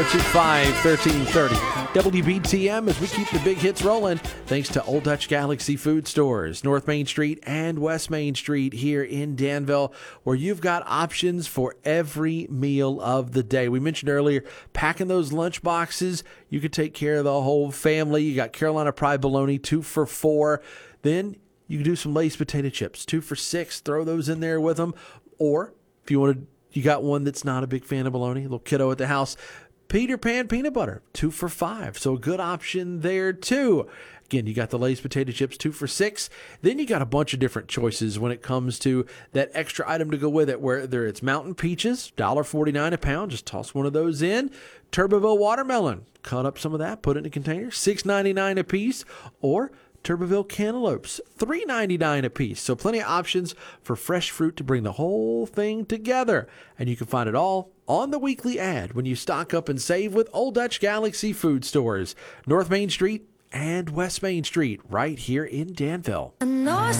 5-1330 WBTM as we keep the big hits rolling thanks to Old Dutch Galaxy Food Stores, North Main Street and West Main Street here in Danville, where you've got options for every meal of the day. We mentioned earlier, packing those lunch boxes, you could take care of the whole family. You got Carolina Pride bologna, 2 for $4. Then you can do some Lay's potato chips, 2 for $6. Throw those in there with them. Or if you got one that's not a big fan of bologna, a little kiddo at the house, Peter Pan peanut butter, 2 for $5. So a good option there too. Again, you got the Lay's potato chips, 2 for $6. Then you got a bunch of different choices when it comes to that extra item to go with it, whether it's Mountain Peaches, $1.49 a pound. Just toss one of those in. Turboville watermelon, cut up some of that, put it in a container, $6.99 a piece. Or Turboville cantaloupes, $3.99 a piece. So plenty of options for fresh fruit to bring the whole thing together. And you can find it all on the weekly ad when you stock up and save with Old Dutch Galaxy Food Stores, North Main Street and West Main Street, right here in Danville.